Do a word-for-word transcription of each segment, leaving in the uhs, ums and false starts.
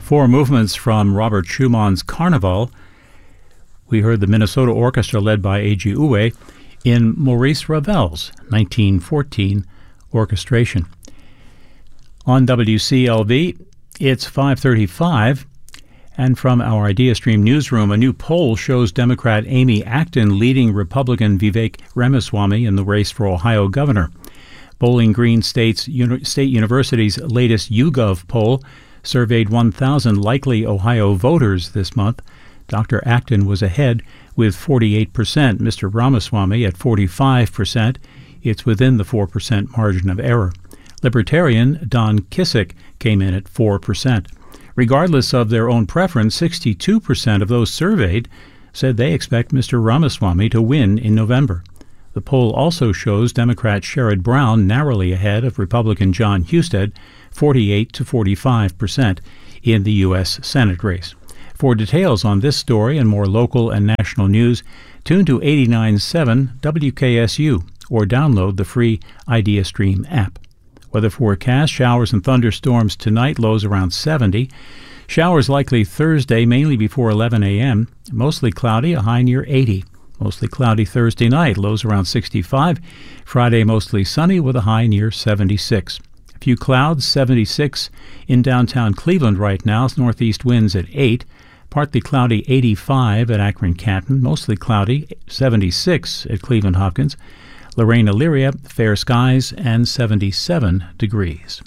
Four movements from Robert Schumann's Carnival. We heard the Minnesota Orchestra led by Eiji Uwe in Maurice Ravel's nineteen fourteen orchestration. On W C L V, it's five thirty-five, and from our IdeaStream newsroom, a new poll shows Democrat Amy Acton leading Republican Vivek Ramaswamy in the race for Ohio governor. Bowling Green State's Uni- State University's latest YouGov poll surveyed one thousand likely Ohio voters this month. Doctor Acton was ahead with forty-eight percent, Mister Ramaswamy at forty-five percent. It's within the four percent margin of error. Libertarian Don Kissick came in at four percent. Regardless of their own preference, sixty-two percent of those surveyed said they expect Mister Ramaswamy to win in November. The poll also shows Democrat Sherrod Brown narrowly ahead of Republican John Husted, forty-eight to forty-five percent, in the U S Senate race. For details on this story and more local and national news, tune to eighty-nine point seven W K S U or download the free IdeaStream app. Weather forecast: showers and thunderstorms tonight, lows around seventy. Showers likely Thursday, mainly before eleven a.m. Mostly cloudy, a high near eighty. Mostly cloudy Thursday night, lows around sixty-five. Friday, mostly sunny with a high near seventy-six. A few clouds, seventy-six in downtown Cleveland right now. Northeast winds at eight. Partly cloudy, eighty-five at Akron-Canton. Mostly cloudy, seventy-six at Cleveland-Hopkins. Lorraine-Elyria, fair skies and seventy-seven degrees.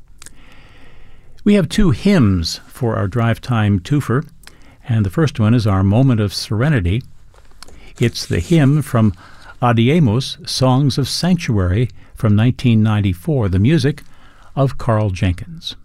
We have two hymns for our drive time twofer, and the first one is our Moment of Serenity. It's the hymn from Adiemus, Songs of Sanctuary from nineteen ninety-four, the music of Carl Jenkins.